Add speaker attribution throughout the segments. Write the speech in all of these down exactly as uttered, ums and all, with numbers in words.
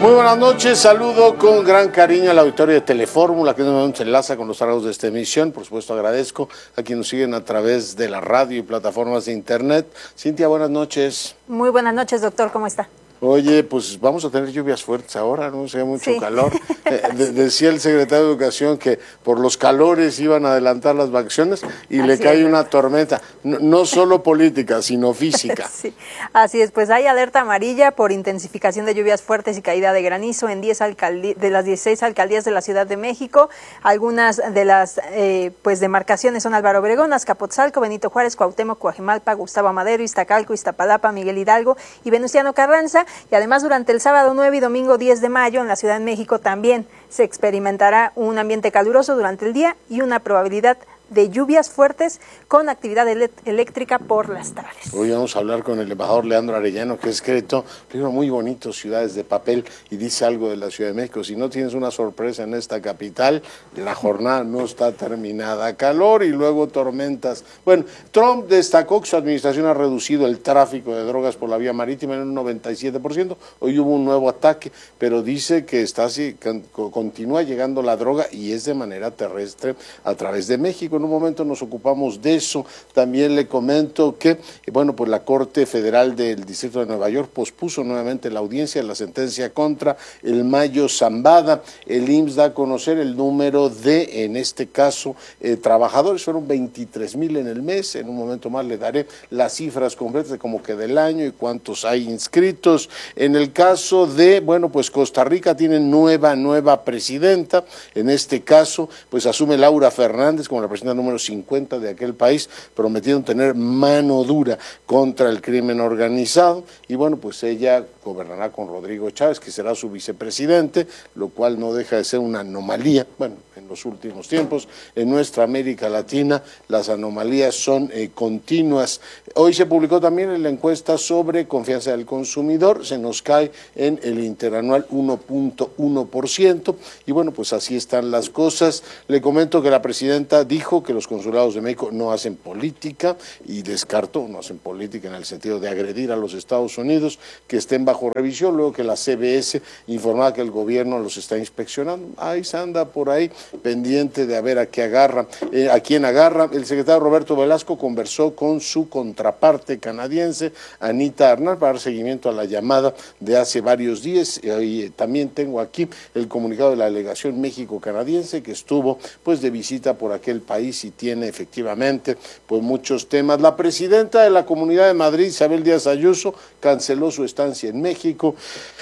Speaker 1: Muy buenas noches, saludo con gran cariño al auditorio de Telefórmula, que nos enlaza con los trabajos de esta emisión. Por supuesto, agradezco a quienes nos siguen a través de la radio y plataformas de internet. Cintia, buenas noches.
Speaker 2: Muy buenas noches, doctor, ¿cómo está?
Speaker 1: Oye, pues vamos a tener lluvias fuertes ahora, ¿no? Se ve mucho
Speaker 2: sí.
Speaker 1: calor. Eh, de, decía el secretario de Educación que por los calores iban a adelantar las vacaciones y así le cae es. una tormenta, no, no solo política, sino física.
Speaker 2: Sí, así es, pues hay alerta amarilla por intensificación de lluvias fuertes y caída de granizo en diez alcaldías, de las dieciséis alcaldías de la Ciudad de México. Algunas de las eh, pues demarcaciones son Álvaro Obregón, Azcapotzalco, Benito Juárez, Cuauhtémoc, Coajimalpa, Gustavo Amadero, Iztacalco, Iztapalapa, Miguel Hidalgo y Venustiano Carranza. Y además durante el sábado nueve y domingo diez de mayo en la Ciudad de México también se experimentará un ambiente caluroso durante el día y una probabilidad de lluvias fuertes con actividad eléctrica por las tardes.
Speaker 1: Hoy vamos a hablar con el embajador Leandro Arellano, que ha escrito un libro muy bonito, Ciudades de Papel, y dice algo de la Ciudad de México. Si no tienes una sorpresa en esta capital, la jornada no está terminada. Calor y luego tormentas. Bueno, Trump destacó que su administración ha reducido el tráfico de drogas por la vía marítima en un noventa y siete por ciento. Hoy hubo un nuevo ataque, pero dice que está así, continúa llegando la droga y es de manera terrestre a través de México. En un momento nos ocupamos de eso. También le comento que, bueno, pues la Corte Federal del Distrito de Nueva York pospuso nuevamente la audiencia de la sentencia contra el Mayo Zambada. El I M S S da a conocer el número de, en este caso, eh, trabajadores. Fueron veintitrés mil en el mes. En un momento más le daré las cifras completas de cómo queda el año y cuántos hay inscritos. En el caso de, bueno, pues Costa Rica tiene nueva, nueva presidenta. En este caso, pues asume Laura Fernández como la presidenta número cincuenta de aquel país, prometiendo tener mano dura contra el crimen organizado, y bueno, pues ella gobernará con Rodrigo Chávez, que será su vicepresidente, lo cual no deja de ser una anomalía. Bueno, en los últimos tiempos, en nuestra América Latina, las anomalías son eh, continuas. Hoy se publicó también la encuesta sobre confianza del consumidor, se nos cae en el interanual uno punto uno por ciento, y bueno, pues así están las cosas. Le comento que la presidenta dijo que los consulados de México no hacen política, y descartó, no hacen política en el sentido de agredir a los Estados Unidos, que estén bajo revisión, luego que la C B S informaba que el gobierno los está inspeccionando. Ahí se anda por ahí pendiente de a ver a qué agarra, eh, a quién agarra. El secretario Roberto Velasco conversó con su contraparte canadiense, Anita Arnal, para dar seguimiento a la llamada de hace varios días. Y también tengo aquí el comunicado de la delegación México-canadiense, que estuvo pues de visita por aquel país y tiene efectivamente pues muchos temas. La presidenta de la Comunidad de Madrid, Isabel Díaz Ayuso, canceló su estancia en México.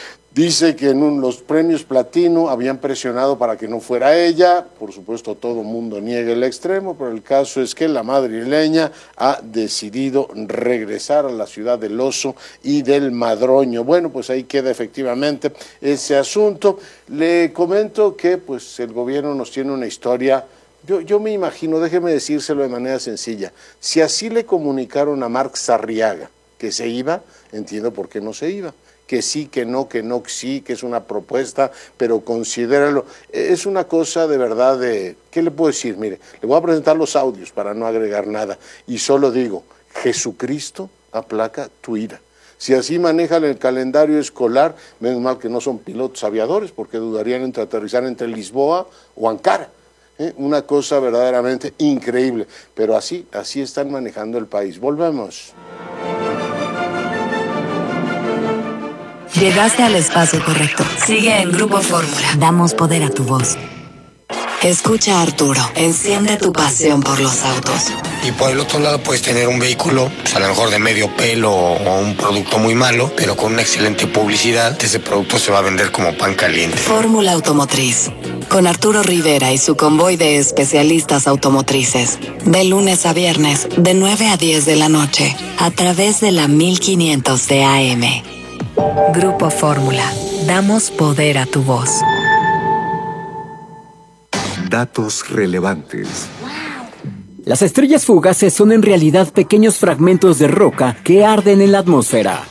Speaker 1: Dice que en un, los premios Platino habían presionado para que no fuera ella. Por supuesto, todo el mundo niega el extremo, pero el caso es que la madrileña ha decidido regresar a la ciudad del Oso y del Madroño. Bueno, pues ahí queda efectivamente ese asunto. Le comento que pues el gobierno nos tiene una historia. Yo, yo me imagino, déjeme decírselo de manera sencilla, si así le comunicaron a Marc Sarriaga que se iba, entiendo por qué no se iba. Que sí, que no, que no, que sí, que es una propuesta, pero considéralo. Es una cosa de verdad de, ¿qué le puedo decir? Mire, le voy a presentar los audios para no agregar nada, y solo digo, Jesucristo aplaca tu ira. Si así manejan el calendario escolar, menos mal que no son pilotos aviadores, porque dudarían entre aterrizar entre Lisboa o Ankara. ¿Eh? Una cosa verdaderamente increíble, pero así, así están manejando el país. Volvemos.
Speaker 3: Llegaste al espacio correcto. Sigue en Grupo Fórmula. Damos poder a tu voz. Escucha a Arturo. Enciende tu pasión por los autos.
Speaker 4: Y por el otro lado puedes tener un vehículo, pues a lo mejor de medio pelo o un producto muy malo, pero con una excelente publicidad, ese producto se va a vender como pan caliente.
Speaker 3: Fórmula Automotriz. Con Arturo Rivera y su convoy de especialistas automotrices. De lunes a viernes, de nueve a diez de la noche, a través de la mil quinientos de A M. Grupo Fórmula. Damos poder a tu voz.
Speaker 5: Datos relevantes.
Speaker 6: Las estrellas fugaces son en realidad pequeños fragmentos de roca que arden en la atmósfera.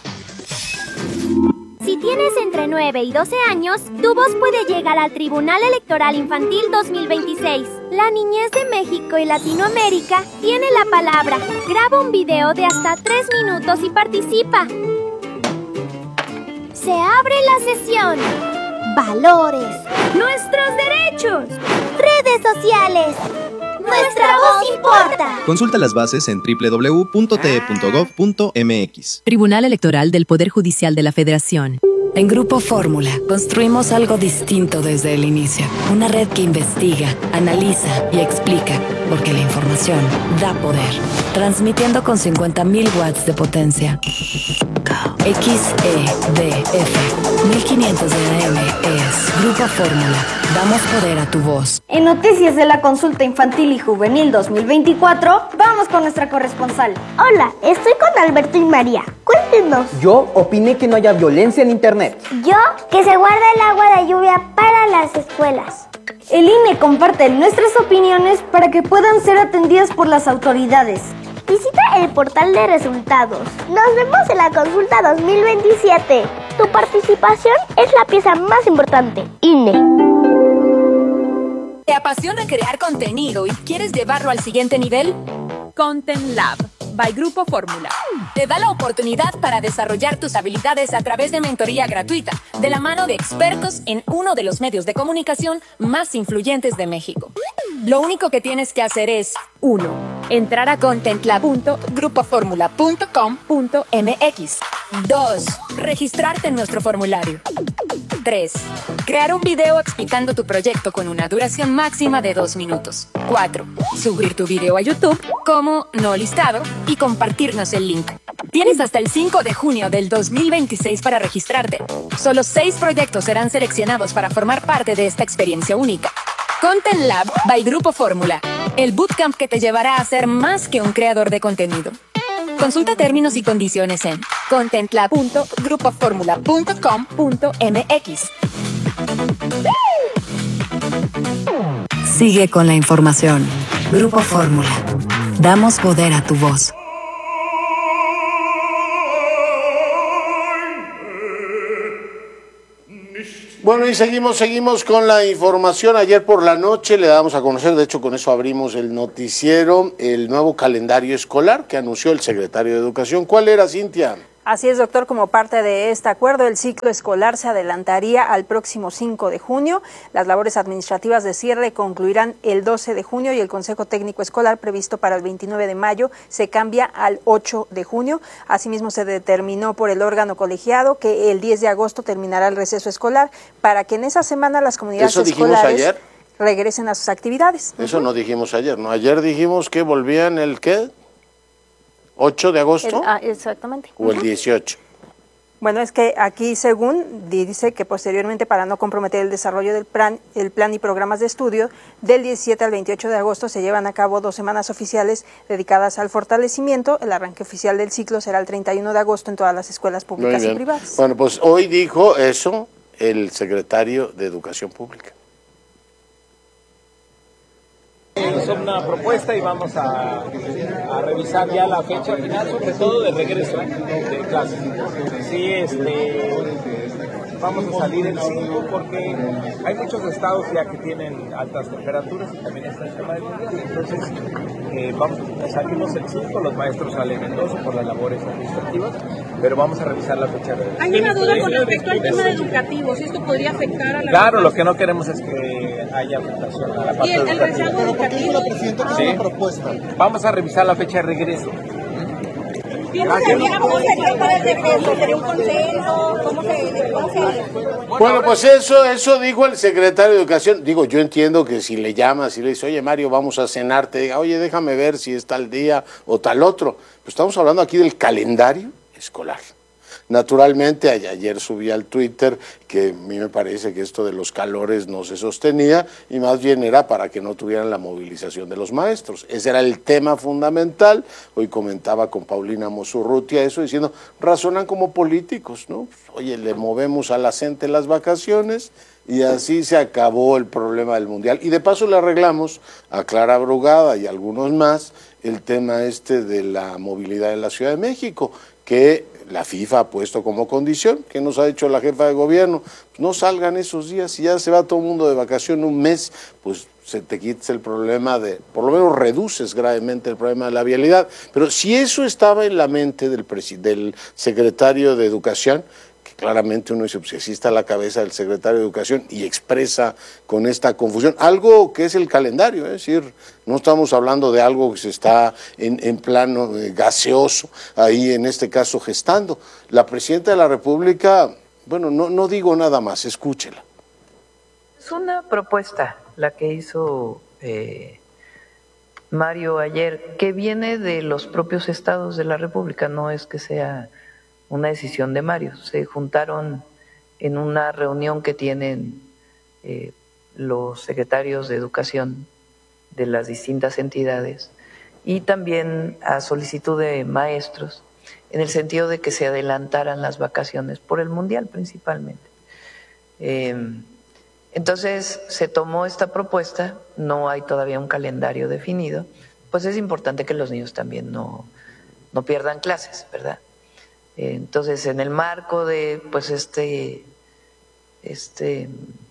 Speaker 7: Si tienes entre nueve y doce años, tu voz puede llegar al Tribunal Electoral Infantil dos mil veintiséis. La niñez de México y Latinoamérica tiene la palabra. Graba un video de hasta tres minutos y participa. Se abre la sesión. valores, nuestros derechos, redes sociales. Nuestra voz importa.
Speaker 8: Consulta las bases en doble u doble u doble u punto t e punto gov punto m x.
Speaker 3: Tribunal Electoral del Poder Judicial de la Federación. En Grupo Fórmula, construimos algo distinto desde el inicio. Una red que investiga, analiza y explica, porque la información da poder. Transmitiendo con cincuenta mil watts de potencia. X E D F mil quinientos de A M es Grupo Fórmula. Damos poder a tu voz.
Speaker 9: En noticias de la consulta infantil y juvenil dos mil veinticuatro, vamos con nuestra corresponsal.
Speaker 7: Hola, estoy con Alberto y María. Cuéntenos.
Speaker 10: Yo opiné que no haya violencia en internet.
Speaker 7: Yo, que se guarda el agua de lluvia para las escuelas.
Speaker 9: El I N E comparte nuestras opiniones para que puedan ser atendidas por las autoridades.
Speaker 7: Visita el portal de resultados. Nos vemos en la consulta dos mil veintisiete. Tu participación es la pieza más importante. I N E.
Speaker 11: ¿Te apasiona crear contenido y quieres llevarlo al siguiente nivel? Content Lab by Grupo Fórmula te da la oportunidad para desarrollar tus habilidades a través de mentoría gratuita, de la mano de expertos en uno de los medios de comunicación más influyentes de México. Lo único que tienes que hacer es uno. Entrar a contentlab punto grupo fórmula punto com punto m x. dos. Registrarte en nuestro formulario. tres. Crear un video explicando tu proyecto con una duración máxima de dos minutos. cuatro. Subir tu video a YouTube como no listado y compartirnos el link. Tienes hasta el cinco de junio del dos mil veintiséis para registrarte. Solo seis proyectos serán seleccionados para formar parte de esta experiencia única. Content Lab by Grupo Fórmula, el bootcamp que te llevará a ser más que un creador de contenido. Consulta términos y condiciones en contentlab punto grupo fórmula punto com punto m x.
Speaker 3: Sigue con la información. Grupo Fórmula. Damos poder a tu voz.
Speaker 1: Bueno, y seguimos, seguimos con la información. Ayer por la noche le damos a conocer, de hecho con eso abrimos el noticiero, el nuevo calendario escolar que anunció el secretario de Educación. ¿Cuál era, Cintia?
Speaker 2: Así es, doctor, como parte de este acuerdo, el ciclo escolar se adelantaría al próximo cinco de junio. Las labores administrativas de cierre concluirán el doce de junio y el Consejo Técnico Escolar, previsto para el veintinueve de mayo, se cambia al ocho de junio. Asimismo, se determinó por el órgano colegiado que el diez de agosto terminará el receso escolar para que en esa semana las comunidades
Speaker 1: ¿Eso dijimos
Speaker 2: escolares
Speaker 1: ayer?
Speaker 2: regresen a sus actividades.
Speaker 1: Eso
Speaker 2: uh-huh.
Speaker 1: no dijimos ayer, ¿no? Ayer dijimos que volvían el, ¿qué? ¿ocho de agosto?
Speaker 2: El, ah, exactamente.
Speaker 1: ¿O el dieciocho?
Speaker 2: Bueno, es que aquí, según dice que posteriormente, para no comprometer el desarrollo del plan, el plan y programas de estudio, del diecisiete al veintiocho de agosto se llevan a cabo dos semanas oficiales dedicadas al fortalecimiento. El arranque oficial del ciclo será el treinta y uno de agosto en todas las escuelas públicas y privadas.
Speaker 1: Bueno, pues hoy dijo eso el secretario de Educación Pública.
Speaker 12: Es una propuesta y vamos a, a revisar ya la fecha final, sobre todo de regreso de clases. Sí, este, vamos a salir el cinco porque hay muchos estados ya que tienen altas temperaturas y también está el tema del mundial. Entonces, eh, vamos a salimos el cinco, los maestros salen el doce por las labores administrativas, pero vamos a revisar la fecha de regreso.
Speaker 13: Hay una duda con respecto al tema educativo, si esto podría afectar a la...
Speaker 12: Claro, lo que no queremos es que haya afectación a la parte
Speaker 13: ¿Y el, el
Speaker 12: educativa.
Speaker 13: rezago educativo?
Speaker 12: Sí. Propuesta. Vamos a revisar la fecha de regreso.
Speaker 1: Bueno, pues eso, eso dijo el secretario de Educación. Digo, yo entiendo que si le llamas y le dices, oye Mario, vamos a cenar, te diga, oye, déjame ver si es tal día o tal otro. Pues estamos hablando aquí del calendario escolar. Naturalmente, ayer subí al Twitter que a mí me parece que esto de los calores no se sostenía y más bien era para que no tuvieran la movilización de los maestros. Ese era el tema fundamental. Hoy comentaba con Paulina Mosurrutia eso, diciendo, razonan como políticos, ¿no? Oye, le movemos a la gente las vacaciones y así se acabó el problema del Mundial. Y de paso le arreglamos a Clara Brugada y a algunos más el tema este de la movilidad en la Ciudad de México, que la FIFA ha puesto como condición, que nos ha dicho la jefa de gobierno, pues no salgan esos días, si ya se va todo el mundo de vacación un mes, pues se te quites el problema de, por lo menos reduces gravemente el problema de la vialidad. Pero si eso estaba en la mente del, del secretario de Educación, que claramente uno dice, pues así está la cabeza del secretario de Educación y expresa con esta confusión algo que es el calendario, es decir, no estamos hablando de algo que se está en, en plano eh, gaseoso, ahí en este caso gestando. La presidenta de la República, bueno, no, no digo nada más, escúchela.
Speaker 14: Es una propuesta la que hizo eh, Mario ayer, que viene de los propios estados de la República, no es que sea una decisión de Mario. Se juntaron en una reunión que tienen eh, los secretarios de Educación de las distintas entidades y también a solicitud de maestros, en el sentido de que se adelantaran las vacaciones por el Mundial principalmente. Eh, entonces se tomó esta propuesta, no hay todavía un calendario definido, pues es importante que los niños también no, no pierdan clases, ¿verdad? Entonces, en el marco de pues este, este,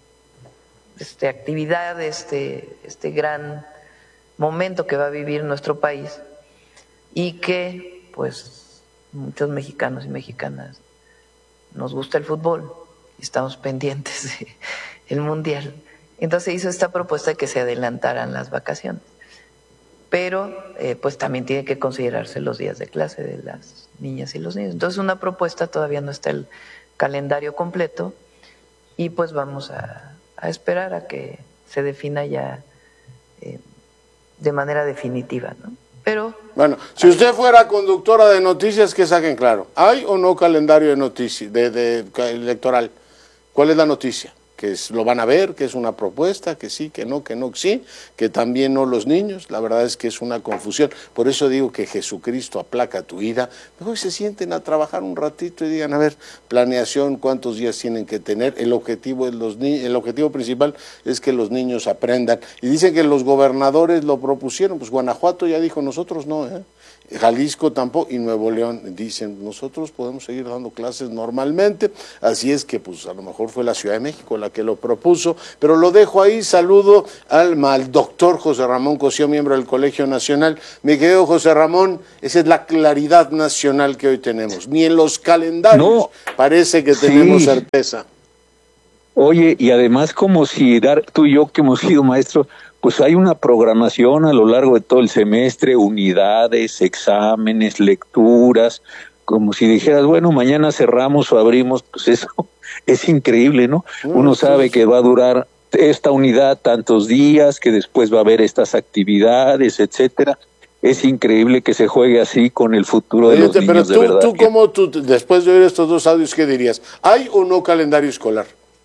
Speaker 14: este actividad, este, este gran momento que va a vivir nuestro país y que pues muchos mexicanos y mexicanas nos gusta el fútbol y estamos pendientes del Mundial. Entonces hizo esta propuesta de que se adelantaran las vacaciones. Pero eh, pues también tiene que considerarse los días de clase de las niñas y los niños. Entonces una propuesta, todavía no está el calendario completo y pues vamos a, a esperar a que se defina ya eh, de manera definitiva, ¿no? Pero
Speaker 1: bueno, si usted fuera conductora de noticias, que saquen claro, ¿hay o no calendario de noticias de, de, de electoral? ¿Cuál es la noticia? Que es, lo van a ver, que es una propuesta, que sí, que no, que no, que sí, que también no los niños. La verdad es que es una confusión. Por eso digo que Jesucristo aplaca tu ira. Mejor se sienten a trabajar un ratito y digan, a ver, planeación, cuántos días tienen que tener. El objetivo, es los ni el objetivo principal es que los niños aprendan. Y dicen que los gobernadores lo propusieron. Pues Guanajuato ya dijo, nosotros no, ¿eh? Jalisco tampoco, y Nuevo León dicen, nosotros podemos seguir dando clases normalmente, así es que pues a lo mejor fue la Ciudad de México la que lo propuso, pero lo dejo ahí. Saludo al, al doctor José Ramón Cosío, miembro del Colegio Nacional. Mi querido José Ramón, esa es la claridad nacional que hoy tenemos, ni en los calendarios no, parece que tenemos sí. certeza.
Speaker 15: Oye, y además como si dar, tú y yo que hemos sido maestros, pues hay una programación a lo largo de todo el semestre, unidades, exámenes, lecturas, como si dijeras, bueno, mañana cerramos o abrimos, pues eso es increíble, ¿no? Uno sabe que va a durar esta unidad tantos días, que después va a haber estas actividades, etcétera. Es increíble que se juegue así con el futuro de los niños,
Speaker 1: pero tú,
Speaker 15: de verdad.
Speaker 1: tú, ¿cómo tú, después de oír estos dos audios, qué dirías? ¿Hay o no calendario escolar?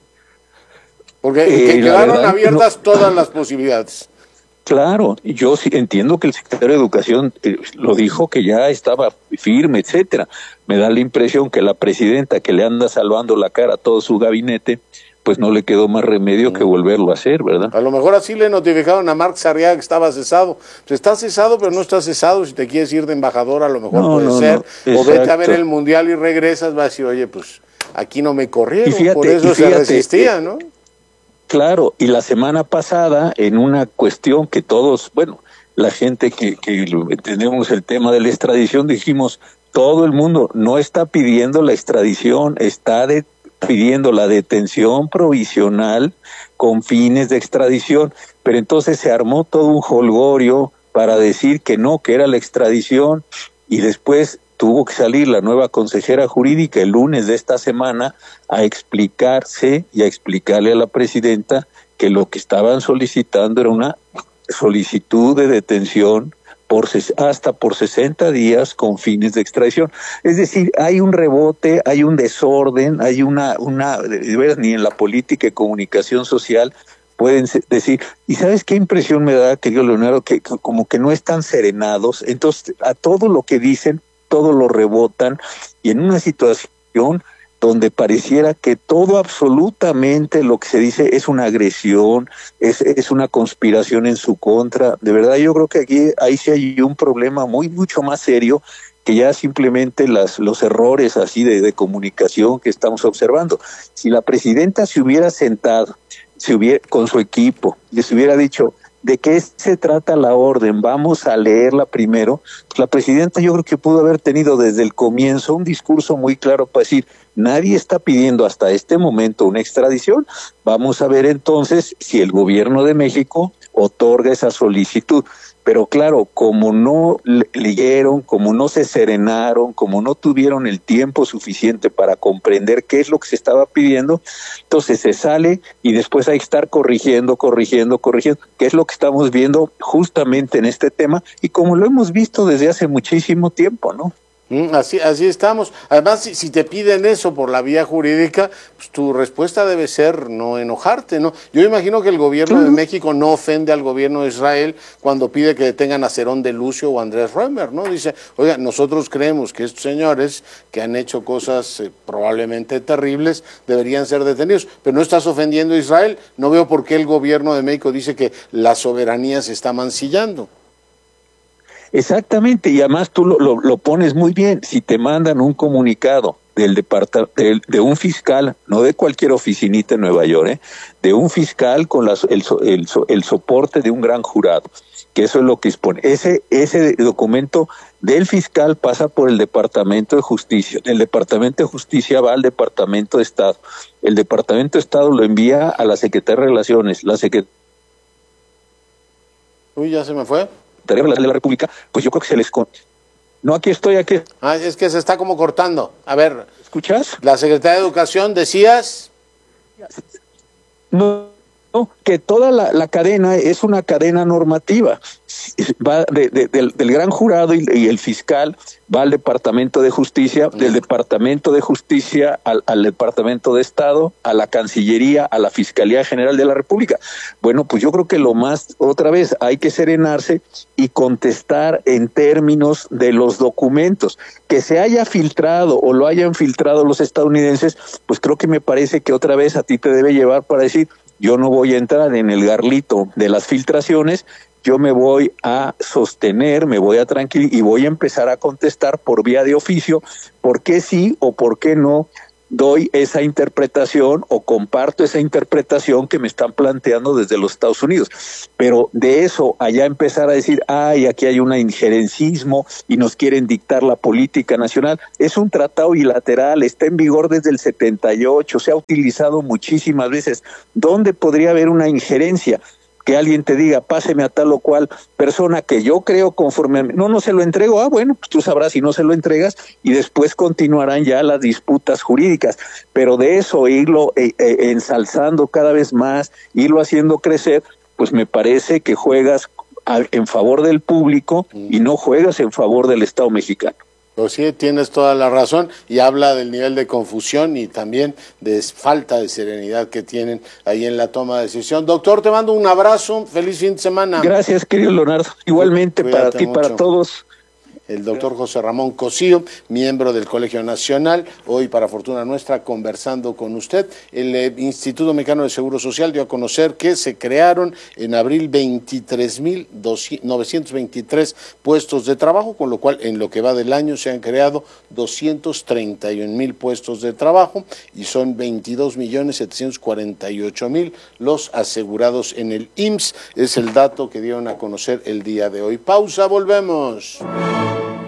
Speaker 1: Porque eh, que quedaron verdad, abiertas no. todas las posibilidades.
Speaker 15: Claro, yo sí entiendo que el secretario de Educación eh, lo dijo, que ya estaba firme, etcétera. Me da la impresión que la presidenta, que le anda salvando la cara a todo su gabinete, pues no le quedó más remedio que volverlo a hacer, ¿verdad?
Speaker 1: A lo mejor así le notificaron a Marx Arriaga que estaba cesado. Pues está cesado, pero no está cesado. Si te quieres ir de embajador, a lo mejor no, puede no, ser. No. O vete a ver el Mundial y regresas, vas a decir, oye, pues aquí no me corrieron, fíjate, por eso fíjate, se resistía, ¿no?
Speaker 15: Claro, y la semana pasada, en una cuestión que todos, bueno, la gente que, que tenemos el tema de la extradición, dijimos, todo el mundo no está pidiendo la extradición, está de, pidiendo la detención provisional con fines de extradición, pero entonces se armó todo un jolgorio para decir que no, que era la extradición, y después tuvo que salir la nueva consejera jurídica el lunes de esta semana a explicarse y a explicarle a la presidenta que lo que estaban solicitando era una solicitud de detención por hasta por sesenta días con fines de extradición. Es decir, hay un rebote, hay un desorden, hay una, una ni en la política y comunicación social pueden decir, y ¿sabes qué impresión me da, querido Leonardo? Que, que como que no están serenados, entonces a todo lo que dicen, todo lo rebotan, y en una situación donde pareciera que todo absolutamente lo que se dice es una agresión, es, es una conspiración en su contra. De verdad, yo creo que aquí ahí sí hay un problema muy mucho más serio que ya simplemente las, los errores así de, de comunicación que estamos observando. Si la presidenta se hubiera sentado se hubiera, con su equipo y se hubiera dicho, ¿de qué se trata la orden? Vamos a leerla primero. Pues la presidenta yo creo que pudo haber tenido desde el comienzo un discurso muy claro para decir, nadie está pidiendo hasta este momento una extradición. Vamos a ver entonces si el gobierno de México otorga esa solicitud. Pero claro, como no leyeron, como no se serenaron, como no tuvieron el tiempo suficiente para comprender qué es lo que se estaba pidiendo, entonces se sale y después hay que estar corrigiendo, corrigiendo, corrigiendo, que es lo que estamos viendo justamente en este tema y como lo hemos visto desde hace muchísimo tiempo, ¿no?
Speaker 1: Así, así estamos. Además, si, si te piden eso por la vía jurídica, pues tu respuesta debe ser no enojarte, ¿no? Yo imagino que el gobierno de México no ofende al gobierno de Israel cuando pide que detengan a Cerón de Lucio o Andrés Roemer, ¿no? Dice, oiga, nosotros creemos que estos señores que han hecho cosas eh, probablemente terribles deberían ser detenidos, pero no estás ofendiendo a Israel. No veo por qué el gobierno de México dice que la soberanía se está mancillando.
Speaker 15: Exactamente, y además tú lo, lo, lo pones muy bien. Si te mandan un comunicado del departa, de, de un fiscal, no de cualquier oficinita en Nueva York, ¿eh? de un fiscal con las, el, el, el soporte de un gran jurado, que eso es lo que expone. Ese, ese documento del fiscal pasa por el Departamento de Justicia, el Departamento de Justicia va al Departamento de Estado, el Departamento de Estado lo envía a la Secretaría de Relaciones, la Secretaría...
Speaker 1: Uy, ya se me fue.
Speaker 15: de la República, pues yo creo que se les... Con... No, aquí estoy, aquí.
Speaker 1: Ah, es que se está como cortando. A ver.
Speaker 15: ¿Escuchas?
Speaker 1: La Secretaría de Educación, decías...
Speaker 15: No, no que toda la, la cadena es una cadena normativa. Va de, de, del, del gran jurado y, y el fiscal va al Departamento de Justicia, del Departamento de Justicia al, al Departamento de Estado, a la Cancillería, a la Fiscalía General de la República. Bueno, pues yo creo que lo más, otra vez, hay que serenarse y contestar en términos de los documentos. Que se haya filtrado o lo hayan filtrado los estadounidenses, pues creo que me parece que otra vez a ti te debe llevar para decir, yo no voy a entrar en el garlito de las filtraciones, yo me voy a sostener, me voy a tranquilizar y voy a empezar a contestar por vía de oficio por qué sí o por qué no doy esa interpretación o comparto esa interpretación que me están planteando desde los Estados Unidos. Pero de eso allá empezar a decir, ay, aquí hay un injerencismo y nos quieren dictar la política nacional, es un tratado bilateral, está en vigor desde el setenta y ocho, se ha utilizado muchísimas veces. ¿Dónde podría haber una injerencia? Que alguien te diga, páseme a tal o cual persona que yo creo conforme a mí. No, no se lo entrego. Ah, bueno, pues tú sabrás si no se lo entregas y después continuarán ya las disputas jurídicas. Pero de eso, irlo eh, eh, ensalzando cada vez más, irlo haciendo crecer, pues me parece que juegas a, en favor del público y no juegas en favor del Estado mexicano.
Speaker 1: Pues sí, tienes toda la razón y habla del nivel de confusión y también de falta de serenidad que tienen ahí en la toma de decisión. Doctor, te mando un abrazo, feliz fin de semana.
Speaker 15: Gracias, querido Leonardo, igualmente. Cuídate para ti, mucho. Para todos.
Speaker 1: El doctor José Ramón Cosío, miembro del Colegio Nacional, hoy para fortuna nuestra conversando con usted. El eh, Instituto Mexicano de Seguro Social dio a conocer que se crearon en abril veintitrés mil novecientos veintitrés puestos de trabajo, con lo cual en lo que va del año se han creado doscientos treinta y un mil puestos de trabajo y son veintidós millones setecientos cuarenta y ocho mil los asegurados en el I M S S. Es el dato que dieron a conocer el día de hoy. Pausa, volvemos.